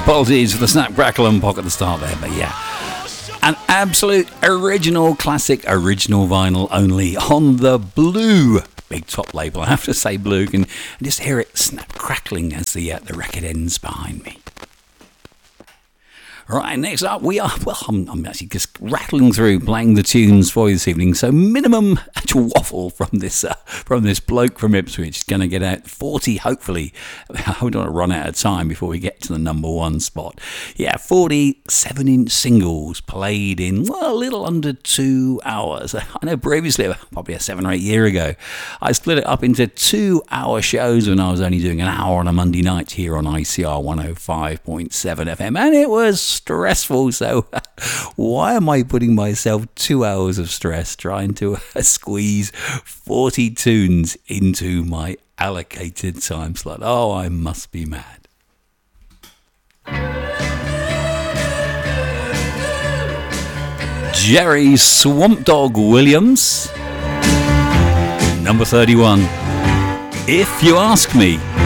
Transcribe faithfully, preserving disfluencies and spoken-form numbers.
Apologies for the snap, crackle and pop at the start there, but yeah. An absolute original classic, original vinyl only on the Blue big top label. I have to say Blue, you can just hear it snap crackling as the, uh, the record ends behind me. Right, next up we are, well, I'm, I'm actually just rattling through playing the tunes for you this evening, so minimum actual waffle from this uh, from this bloke from Ipswich. Going to get out forty, hopefully. I don't want to run out of time before we get to the number one spot. Yeah, forty-seven inch singles played in, well, a little under two hours. I know previously, probably a seven or eight year ago, I split it up into two hour shows when I was only doing an hour on a Monday night here on I C R one oh five point seven F M, and it was stressful, so why am I putting myself two hours of stress trying to uh, squeeze forty tunes into my allocated time slot? Oh, I must be mad. Jerry Swamp Dog Williams, number thirty-one, If You Ask Me.